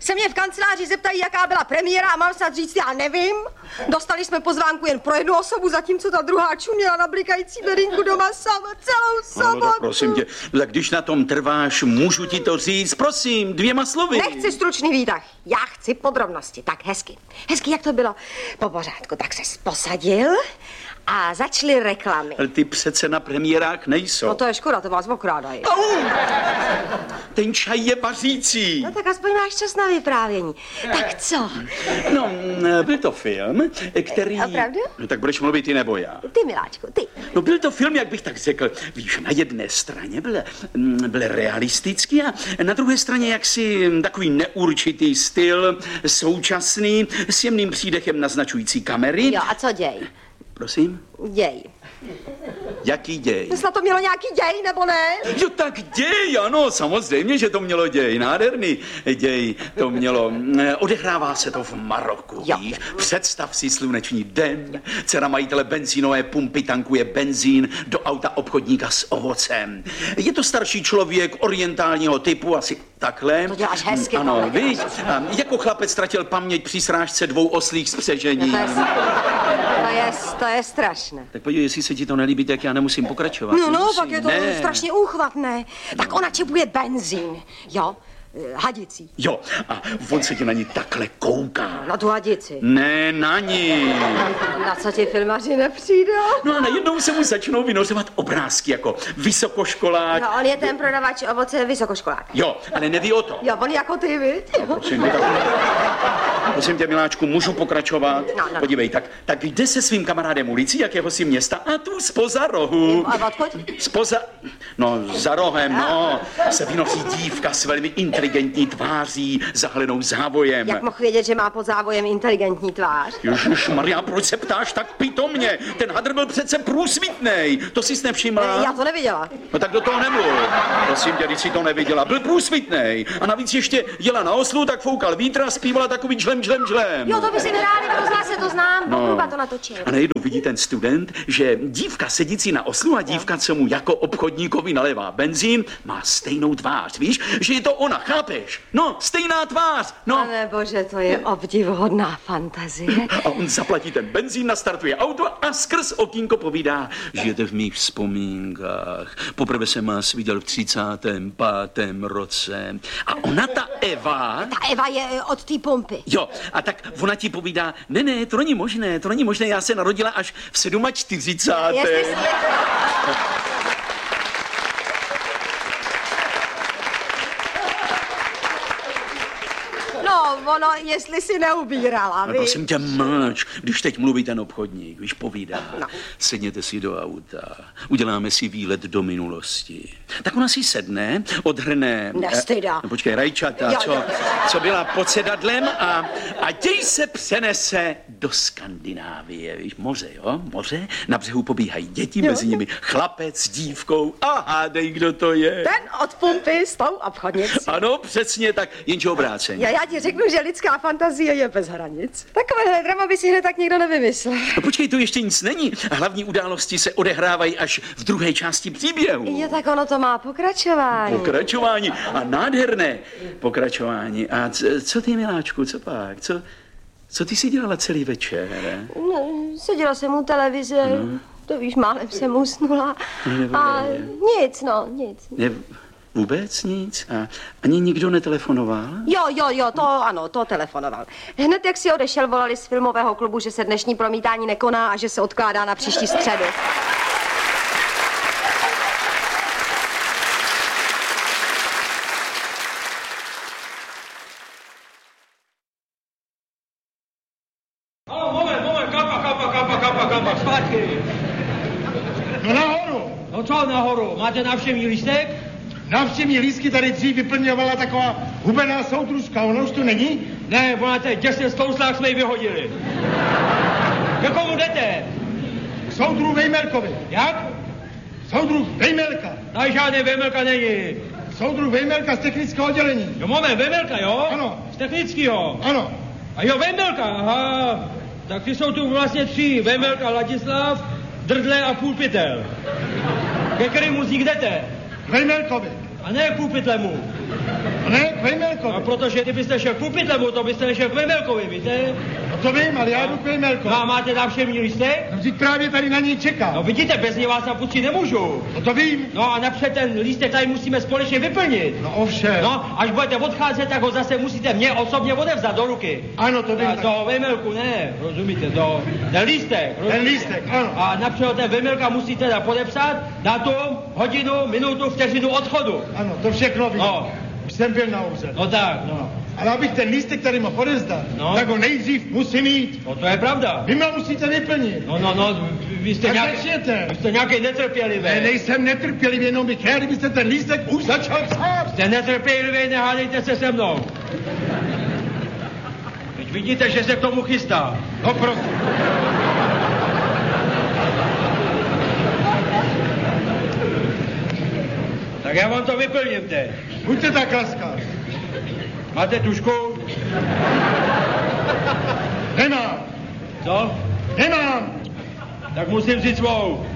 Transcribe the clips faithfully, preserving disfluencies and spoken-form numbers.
Se mě v kanceláři zeptají, jaká byla premiéra a mám snad říct, já nevím. Dostali jsme pozvánku jen pro jednu osobu, zatímco ta druhá čuměla na blikající bedínku doma sama celou sobotu. No, tak prosím tě, tak když na tom trváš, můžu ti to říct, prosím, dvěma slovy. Nechci stručný výtah, já chci podrobnosti. Tak hezky, hezky, jak to bylo? Po pořádku, tak ses posadil a začaly reklamy. Ale ty přece na premiérách nejsou. No to je škoda, to vás okrádají. Ten čaj je vařící. No tak aspoň máš čas na vyprávění. Tak co? No, byl to film, který... Opravdu? No tak budeš mluvit ty nebo já? Ty, miláčku, ty. No byl to film, jak bych tak řekl, víš, na jedné straně byl, byl realistický a na druhé straně jaksi takový neurčitý styl, současný, s jemným přídechem naznačující kamery. Jo, a co děj? Prosím? Děj. Jaký děj? Snad to mělo nějaký děj, nebo ne? Jo, tak děj, ano, samozřejmě, že to mělo děj, nádherný děj to mělo. Odehrává se to v Maroku, jo. Víš? Představ si slunečný den, dcera majitele benzínové pumpy tankuje benzín do auta obchodníka s ovocem. Je to starší člověk orientálního typu, asi takhle. To děláš hezky. Ano, víš, jako chlapec ztratil paměť při srážce dvou oslých spřežení. To je, to je, to je strašné. Tak podívej, jestli se ti to nelíbí, tak já nemusím pokračovat. No, no, nemusím, pak je to ne. strašně úchvatné. Tak ona čepuje benzín, jo? Hadicí. Jo, a on se ti na ní takhle kouká. Na tu hadici. Ne, na ní. Na co ti filmaři nepřijdou? No a najednou se mu začnou vynořovat obrázky jako vysokoškolák. No, on je ten prodavač ovoce vysokoškolák. Jo, ale neví o to. Jo, on jako ty, viď? No, prosím tě, tak... prosím tě, miláčku, můžu pokračovat? No, no. Podívej, tak, tak jde se svým kamarádem ulicí jakéhosi města a tu spoza rohu. A odkud? Spoza... No, za rohem, no. Se vynosí dívka s velmi inteligentní tváří, zahalenou závojem. Jak mohl vědět, že má pod závojem inteligentní tvář? Ježišmarja, proč se ptáš tak pitomně? Ten hadr byl přece průsvitnej. To jsi nevšimla? Já to neviděla. No tak do toho nemluv. Prosím tě, když jsi to neviděla. Byl průsvitnej. A navíc ještě jela na oslu, tak foukal vítr a zpívala takový žlem, žlem, žlem. Jo, to by si vyhráli, to zná se, to znám. No. Pokruba to natočil. A najednou vidí ten student, že dívka sedící na oslu a dívka, co mu jako obchodníkovi nalévá benzín, má stejnou tvář. Víš, že je to ona, chápeš? No, stejná tvář, no. Pane bože, to je obdivuhodná fantazie. A on zaplatí ten benzín, nastartuje auto a skrz okýnko povídá: žijete v mých vzpomínkách. Poprvé jsem vás viděl v třicátém pátém roce. A ona, ta Eva... Ta Eva je od té pumpy. Jo, a tak ona ti povídá: ne, ne, to není možné, to není možné, já se narodila až v čtyřicátém sedmém Jestli si... No, ono, jestli si neubírala, Ale prosím tě, mlč, když teď mluví ten obchodník, víš, povídá, no. Sedněte si do auta, uděláme si výlet do minulosti. Tak ona si sedne, odhrne... Nestyda. No, počkej, rajčata, Jo, co, jo. co byla pod sedadlem a, a děj se přenese do Skandinávie, víš, moře, jo, moře, na břehu pobíhají děti, jo. Mezi nimi chlapec s dívkou a hádej, kdo to je. Ten od pumpy s tou obchodnicí. Ano, přesně tak, jenže obráceně. Já, já ti řeknu, že lidská fantazie je bez hranic. Takovéhle drama by si hned tak nikdo nevymyslel. No počkej, to ještě nic není. Hlavní události se odehrávají až v druhé části příběhu. Jo, tak ono to má pokračování. Pokračování a nádherné pokračování. A c- co ty, miláčku, co pak? Co, co ty si dělala celý večer? No, seděla jsem u televize, no. To víš, málem jsem usnula. No, a nic, no, nic. Ne, vůbec nic? A ani nikdo netelefonoval? Jo, jo, jo, to ano, to telefonoval. Hned jak si odešel, volali z filmového klubu, že se dnešní promítání nekoná a že se odkládá na příští středu. No, moment, moment, kapa, kapa, kapa, kapa, kapa, zpátky. No nahoru. No co nahoru, máte návštěvní lístek? Návštěvní lístky tady dřív vyplňovala taková hubená soudružka, ona už tu není? Ne, ona teď těsně z touslách jsme ji vyhodili. Ke komu jdete? K soudru Vejmelkovi. Jak? Soudru Vejmelka. Tady žádný Vejmelka není. Soudru Vejmelka z technického oddělení. Jo, moment, Vejmelka, jo? Ano. Z technického? Ano. A jo, Vejmelka, aha. Tak ty jsou tu vlastně tři. Vejmelka, Ladislav, Drdle a Půlpytel. Ke kterému z nich jdete? Vejmelkovi. A ne k Půlpytlemu. Ne, k Vejmelkovi. No, protože kdybyste šel k Pupitlemu, to byste nešel k Vejmelkovi, víte? No to vím, ale já jdu k Vejmelkovi. No a máte návštěvní lístek? No vždyť právě tady na něj čeká. No vidíte, bez něj vás tam pustit nemůžu. No to vím. No a napřed ten lístek tady musíme společně vyplnit. No ovšem. No, až budete odcházet, tak ho zase musíte mě osobně odevzat do ruky. Ano, to vím. A to Vejmelku ne, rozumíte, to, ten lístek. Rozumíte? Ten lístek, ano. A napřed ten Vejmelka musí teda podepsat datum, hodinu, minutu, vteřinu odchodu. Ano, to všechno vím. No. Už jsem byl na úřadu. No tak, no. Ale abych ten lístek tady mohl odevzdat, No. tak ho nejdřív musím mít. No to je pravda. Vy mě musíte vyplnit. No, no, no, vy, vy jste Tak nějaký, začněte. vy jste nějaký netrpělivý. Ne, nejsem netrpělivý, jenom bych chtěl, kdybyste ten lístek už začal psát. Jste netrpělivý, nehádejte se se mnou. Teď vidíte, že se k tomu chystá. No prosím. Tak já vám to vyplním teď. Buďte tak laskav. Máte tušku? Nemám. Co? Nemám. Tak musím vzít svou.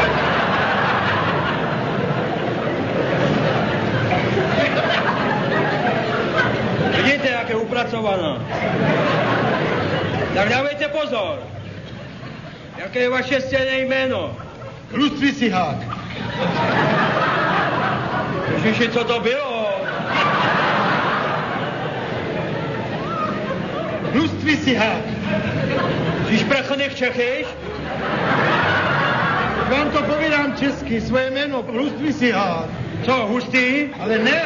Vidíte, jak je upracovaná. Tak dávejte pozor. Jaké je vaše stejné jméno? Hluství si hák. Ježiši, co to bylo? Hluství si hák. Jsi šprachny v Čechyš? Vám to povídám česky, svoje jméno, hluství si hák. Co, hustý? Ale ne.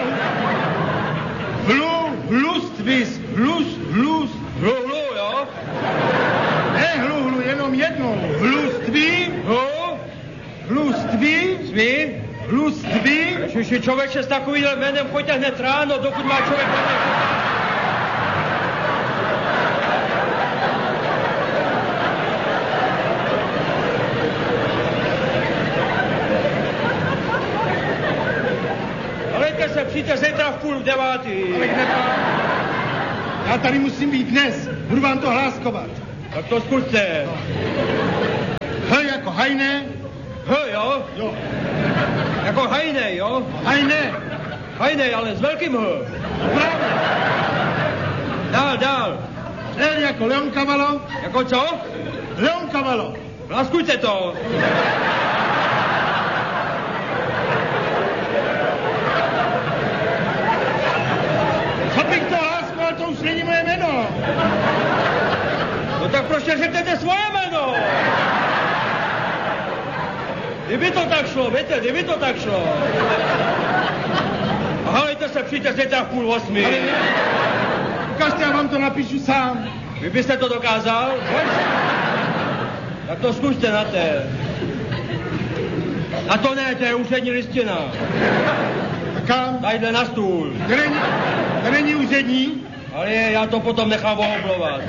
Hlu, hlustvis, hlus, hlus. Hlu, hlu, jo? Ne hlu, hlu, jenom jednou. Hluství, Hlu? hluství, Svý? hluství. Ježiši, člověče s takovým jménem choďte hned ráno, dokud má člověk hned. Alejte se, přijďte zítra v půl devátý. Ale kde to? Já tady musím být dnes, budu vám to hláskovat. Tak to zkuste. H jako hajné, H, jo? jo, Jako hajnej, jo? hajné, Hajnej, ale s velkým H. právě. Dál, dál. L jako Leonkavalo, Jako co? Leonkavalo. Láskujte to. Co bych to hláskoval, to už není moje jméno. No tak proč neřeknete svoje jméno? Kdyby to tak šlo, víte, kdyby to tak šlo. A halejte se, přijďte zítra v půl osmi. Ale ne. Ukažte, já vám to napíšu sám. Vy byste to dokázal? Tak to zkuste na té. Na to ne, to je úřední listina. A kam? Tadyhle na stůl. To není, to není úřední. Ale je, já to potom nechám ohoblovat.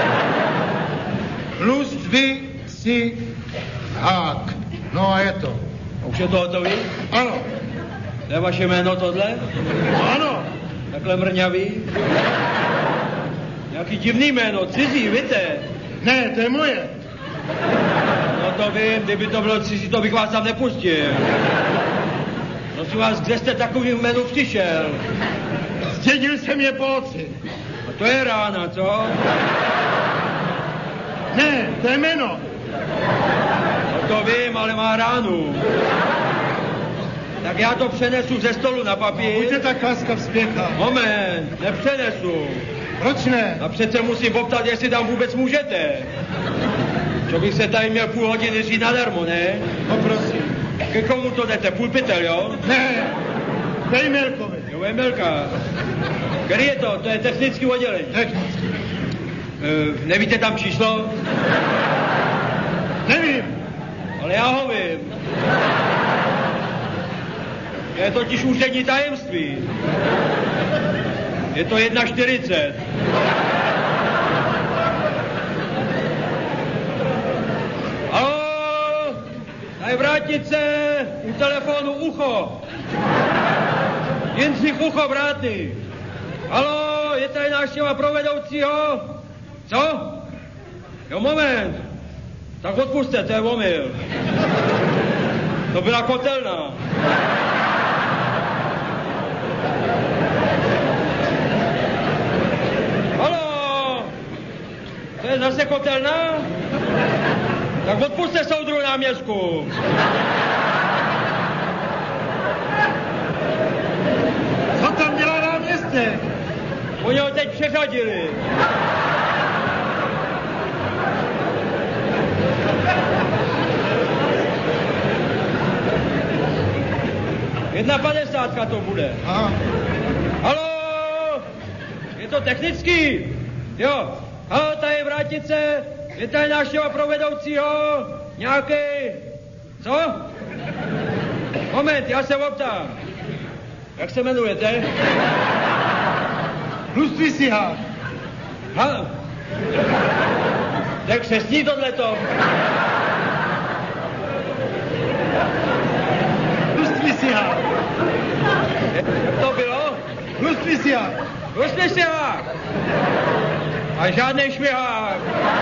Hluství si hák. No a je to. Už je to hotový? Ano, To je vaše jméno tohle? ano. Takhle mrňavý? Nějaký divný jméno, cizí, víte? Ne, to je moje. No to vím, kdyby to bylo cizí, to bych vás tam nepustil. Prosím vás, kde jste takovým jménu přišel? Zdědil jsem je po otci. A to je rána, co? Ne, to je jméno. No to vím, ale má ránu. Tak já to přenesu ze stolu na papír. Buďte tak laskav spěcha. Moment, nepřenesu. Proč ne? A přece musím poptat, jestli tam vůbec můžete. Čo bych se tady měl půl hodiny říct nadarmo, ne? No prosím. Ke komu to jdete? Půl pytel, jo? Ne, Vejmelkovi. Jo, Vejmelka. Který je to? To je technický oddělení. Technicky. E, nevíte tam číslo? Nevím. Ale já ho vím. Je totiž úřední tajemství. Je to jedna čtyřicet. Haló, tady vrátnice, u telefonu Ucho. Jindřich Ucho, vrátný. Haló, je tady návštěva provedoucího? Co? Jo, moment. Tak odpuste, to je omyl. To byla kotelna. zase kotelna? Tak odpuste soudru náměstku. Co tam dělá na městě? Oni ho teď přeřadili. Jedna padesátka to bude. Aha. Haló? Je to technický? Jo. Haló, tady vrátice. Je tady návštěva pro vedoucího. Nějaký... Co? Moment, já se optám. Jak se jmenujete? Hluství si ha. Ha? Tak se sní tohleto. Hluství si ha. Jak to bylo? Hluství si ha. Hluství si ha. A žádnej švihák.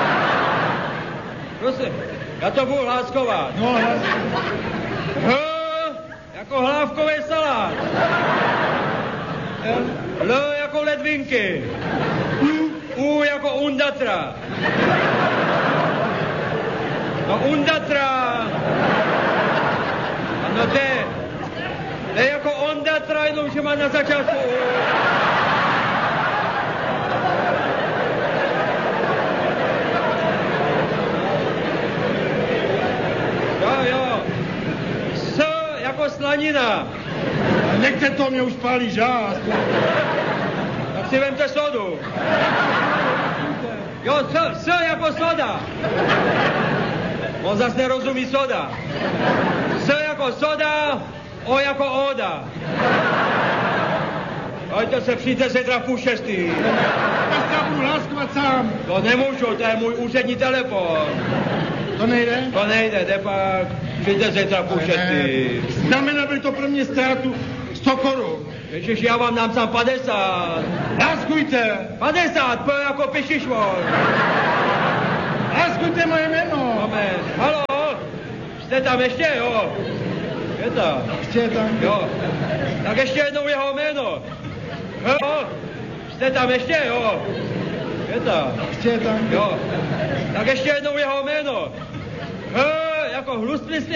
Prosím, já to budu hláskovat. No, hlas. H, jako hlávkový salát. L jako ledvinky. U, U jako undatra. No undatra. No to je, to je jako ondatra, jenom že má na začátku U. Jo, jo. S jako slanina. Nechte to, mě už pálí žást. Tak si vemte sodu. Jo, s, s jako soda. On zas nerozumí soda. S jako soda, O jako oda. Hojďte se, přijďte zítra v půl šestý. Tak já budu hláskovat sám. To nemůžu, to je můj úřední telefon. To nejde? To nejde, jde pak. Přijďte zítra v půl šestý. Znamená by to pro mě ztrátu sto korun. Ježiš, já vám dám sám padesát. Láskujte. padesát, P jako pišišvor. Láskujte moje jméno. Moment, haló, jste tam ještě, jo? Je tam. Ještě je tam. Jo. Tak ještě jednou jeho jméno. Jo. Jste tam ještě, jo? Je tam. Ještě je tam. Jo. Tak ještě jednou jeho jméno. H jako hlustlisty.